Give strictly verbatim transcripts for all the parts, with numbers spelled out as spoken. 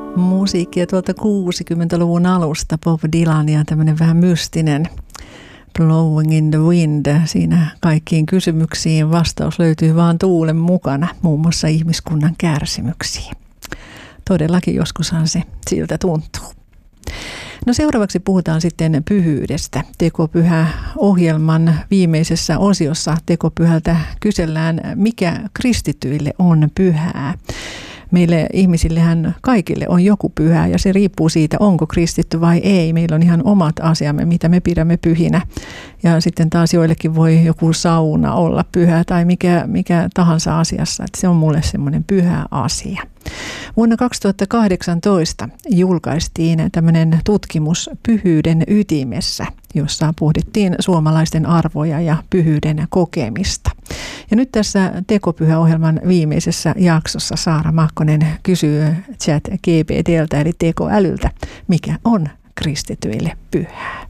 Musiikkia tuolta kuusikymmentäluvun alusta, Bob Dylan ja tämmöinen vähän mystinen Blowing in the Wind. Siinä kaikkiin kysymyksiin vastaus löytyy vaan tuulen mukana, muun muassa ihmiskunnan kärsimyksiin. Todellakin joskushan se siltä tuntuu. No seuraavaksi puhutaan sitten pyhyydestä. Tekopyhä-ohjelman viimeisessä osiossa Tekopyhältä kysellään, mikä kristityille on pyhää. Meille ihmisillehän kaikille on joku pyhä ja se riippuu siitä, onko kristitty vai ei. Meillä on ihan omat asiamme, mitä me pidämme pyhinä. Ja sitten taas joillekin voi joku sauna olla pyhä tai mikä, mikä tahansa asiassa. Että se on mulle semmoinen pyhä asia. Vuonna kaksituhattakahdeksantoista julkaistiin tämmöinen tutkimus Pyhyyden ytimessä, jossa pohdittiin suomalaisten arvoja ja pyhyyden kokemista. Ja nyt tässä Tekopyhä-ohjelman viimeisessä jaksossa Saara Makkonen kysyy ChatGPT:ltä eli tekoälyltä, mikä on kristityille pyhää.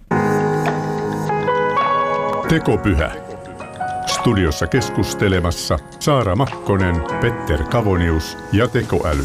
Tekopyhä. Studiossa keskustelemassa Saara Makkonen, Petter Kavonius ja tekoäly.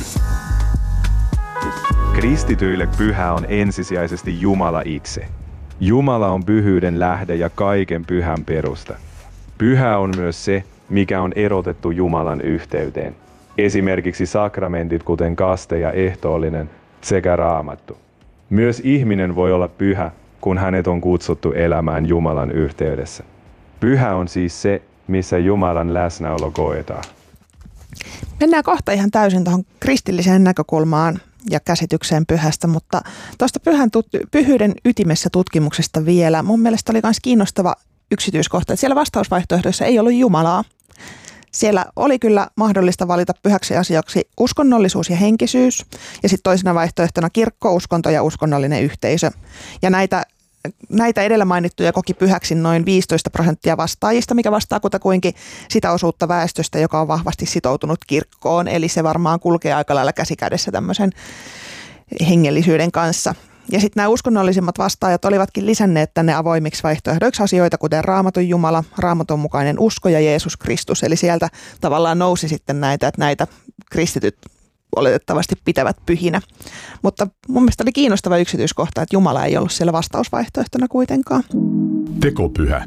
Kristityille pyhä on ensisijaisesti Jumala itse. Jumala on pyhyyden lähde ja kaiken pyhän perusta. Pyhä on myös se, mikä on erotettu Jumalan yhteyteen. Esimerkiksi sakramentit, kuten kaste ja ehtoollinen, sekä raamattu. Myös ihminen voi olla pyhä, kun hänet on kutsuttu elämään Jumalan yhteydessä. Pyhä on siis se, missä Jumalan läsnäolo koetaan. Mennään kohta ihan täysin tuohon kristilliseen näkökulmaan ja käsitykseen pyhästä, mutta tuosta pyhän tut- pyhyyden ytimessä tutkimuksesta vielä. Mun mielestä oli myös kiinnostava yksityiskohta, että siellä vastausvaihtoehdoissa ei ollut Jumalaa. Siellä oli kyllä mahdollista valita pyhäksi asiaksi uskonnollisuus ja henkisyys ja sitten toisena vaihtoehtona kirkko, uskonto ja uskonnollinen yhteisö. Ja näitä Näitä edellä mainittuja koki pyhäksi noin viisitoista prosenttia vastaajista, mikä vastaa kutakuinkin sitä osuutta väestöstä, joka on vahvasti sitoutunut kirkkoon. Eli se varmaan kulkee aika lailla käsikädessä tämmöisen hengellisyyden kanssa. Ja sitten nämä uskonnollisimmat vastaajat olivatkin lisänneet tänne avoimiksi vaihtoehdoiksi asioita, kuten Raamatun Jumala, Raamatun mukainen usko ja Jeesus Kristus. Eli sieltä tavallaan nousi sitten näitä, että näitä kristityt oletettavasti pitävät pyhinä. Mutta mun mielestä oli kiinnostava yksityiskohta, että Jumala ei ollut siellä vastausvaihtoehtona kuitenkaan. Tekopyhä.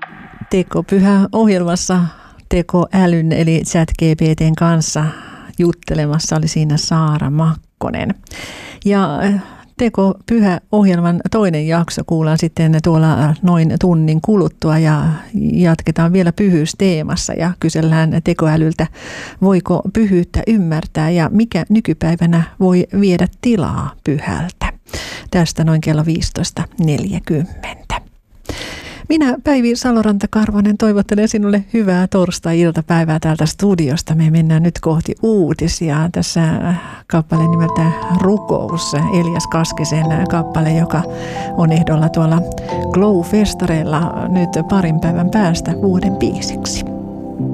Tekopyhä-ohjelmassa tekoälyn eli ChatGPT:n kanssa juttelemassa oli siinä Saara Makkonen. Ja Tekopyhä-ohjelman toinen jakso kuullaan sitten tuolla noin tunnin kuluttua ja jatketaan vielä pyhyysteemassa ja kysellään tekoälyltä, voiko pyhyyttä ymmärtää ja mikä nykypäivänä voi viedä tilaa pyhältä. Tästä noin kello viisitoista neljäkymmentä. Minä Päivi Saloranta-Karvonen toivottelen sinulle hyvää torstai-iltapäivää täältä studiosta. Me mennään nyt kohti uutisia. Tässä kappale nimeltä Rukous, Elias Kaskisen kappale, joka on ehdolla tuolla Glow-festareilla nyt parin päivän päästä vuoden biisiksi.